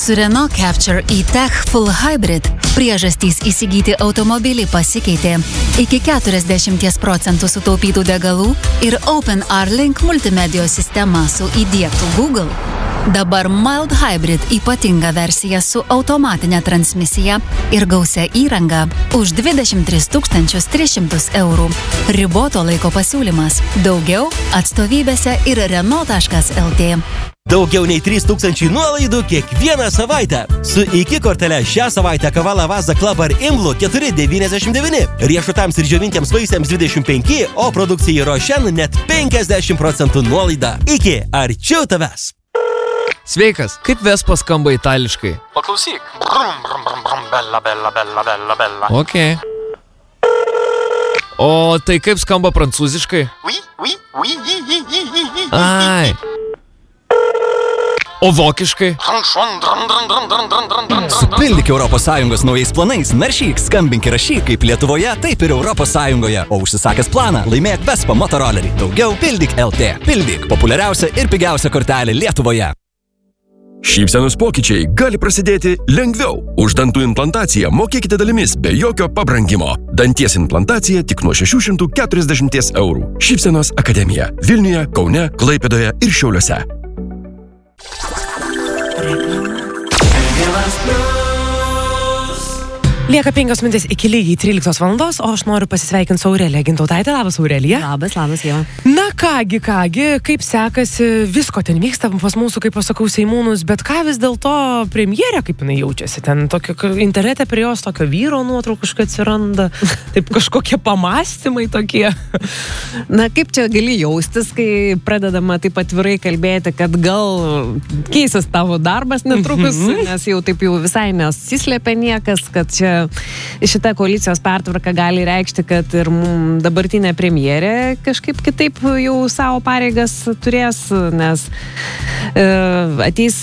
Su Renault Captur e-Tech Full Hybrid priežastys įsigyti automobilį pasikeitė. Iki 40% sutaupytų degalų ir OpenR Link multimedijos sistema su įdiegtų Google. Dabar Mild Hybrid ypatinga versija su automatinė transmisija ir gausia įranga už 23 300 €. Riboto laiko pasiūlymas. Daugiau atstovybėse ir Renault.lt. Daugiau nei 3000 nuolaidų kiekvieną savaitę. Su iki kortele šią savaitę kava Lavazza Club ar Imlu 4,99. Riešutams ir džiovintiems vaisiams 25, o produkcijai Rošen net 50% nuolaida. Iki, arčiau tavęs. Sveikas, kaip Vespa skamba itališkai? Paklausyk. Brum, brum, brum, brum, bella, bella, bella, bella, bella. Ok. O tai kaip skamba prancūziškai? Oui, oui, oui, oui, oui, oui, oui, oui. Ai. O vokiškai? Supildyk ES naujais planais, naršyk, skambink ir rašyk kaip Lietuvoje, taip ir ES. O užsisakęs planą, laimėk Vespa motorolerį. Daugiau pildyk LT. Pildyk populiariausia ir pigiausia kortelė Lietuvoje. Šypsenos pokyčiai gali prasidėti lengviau. Už dantų implantaciją mokėkite dalimis be jokio pabrangimo. Danties implantacija tik nuo 640 €. Šypsenos akademija Vilniuje, Kaune, Klaipėdoje ir Šiauliuose. Lieka 5 minutės iki lygiai 13 valandos, o aš noriu pasisveikinti su Aurelija Gintautaitė. Labas, Aurelija. Labas, Ieva. Na kągi, kaip sekasi, visko ten vyksta pas mūsų, kaip pasakau, seimūnus, bet ką vis dėlto premjerė, kaip jinai jaučiasi, ten tokio internete prie jos tokio vyro nuotraukų kažkokia atsiranda, taip kažkokie pamąstymai tokie. Na, kaip čia gali jaustis, kai pradedama taip atvirai kalbėti, kad gal keisis tavo darbas netrukus, nes jau taip jau visai nesislėpia niekas, kad čia šita koalicijos pertvarka gali reikšti, kad ir dabartinė premjerė kažkaip kitaip jau savo pareigas turės, nes ateis,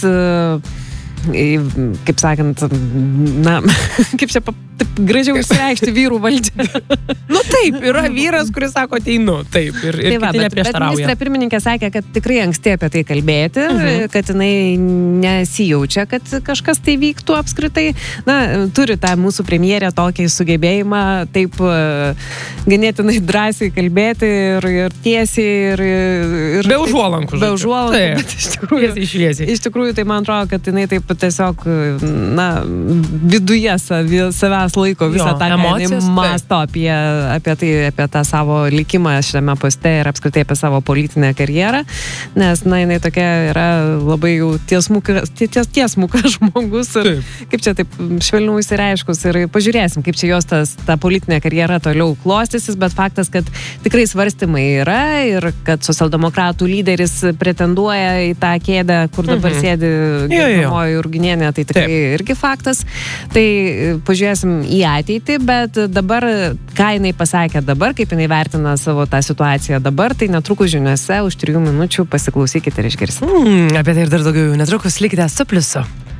kaip sakant, na, kaip čia taip gražiau išsireikšti vyrų valdžią. Nu taip, yra vyras, kuris sako ateinu, taip, ir tai va, kiti bet neprieštarauja. ministrė pirmininkė sakė, kad tikrai anksti apie tai kalbėti, kad jinai nesijaučia, kad kažkas tai vyktų apskritai. Na, turi tą mūsų premjerę tokį sugebėjimą taip ganėtinai drąsiai kalbėti ir tiesiai ir Be užuolankų. Be užuolankų, bet iš tikrųjų tai man atrodo, kad jinai taip tiesiog, na, viduje savęs laiko visą tą, emocijas, mąsto apie tą savo likimą šiame poste ir apskritai apie savo politinę karjerą, nes, na, jinai tokia yra labai jau tiesmukas žmogus ir kaip čia taip švelniau įsireiškus ir pažiūrėsim, kaip čia jos ta politinė karjera toliau klostysis, bet faktas, kad tikrai svarstymai yra ir kad socialdemokratų lyderis pretenduoja į tą kėdę, kur dabar sėdi gerbiamoji Urginienė, tai tikrai irgi faktas. Tai pažiūrėsim į ateitį, bet dabar, ką jinai pasakė dabar, kaip jinai vertina savo tą situaciją dabar, tai netrukus žiniuose už 3 minučių pasiklausykite ir išgirsite. Apie tai ir dar daugiau netrukus likite su Pliusu.